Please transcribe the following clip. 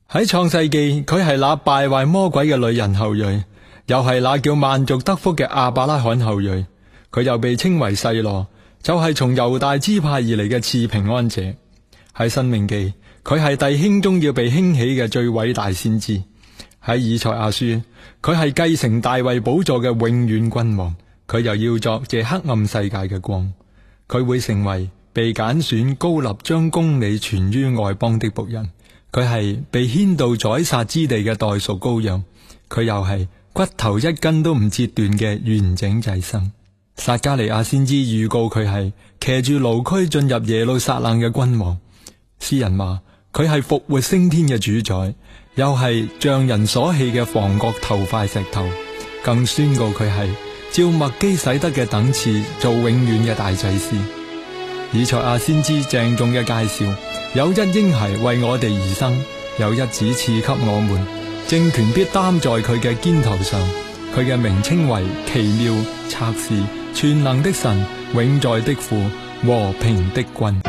喺創世記，佢係那敗壞魔鬼嘅女人後裔，又係那叫萬族得福嘅亞伯拉罕後裔。佢又被稱為細羅，就係從猶大支派而嚟嘅賜平安者。喺申命記，佢係弟兄中要被興起嘅最偉大先知。喺以賽亞書，佢係繼承大衛寶座嘅永遠君王。佢又要作這黑暗世界嘅光。佢會成為被揀選高立將公理傳於外邦的僕人。佢係被牽到宰殺之地嘅代贖羔羊。佢又係骨頭一根都唔折斷嘅完整祭牲。撒迦利亞先知預告佢係騎住驢駒進入耶路撒冷嘅君王。詩人話佢係復活升天嘅主宰，又係匠人所棄嘅房角頭塊石頭。更宣告佢係照麥基洗德嘅等次做永遠嘅大祭司。以賽亞先知鄭重嘅介紹，有一嬰孩為我哋而生，有一子賜給我們，政權必擔在佢嘅肩頭上。佢嘅名稱為奇妙、策士、全能的神、永在的父、和平的君。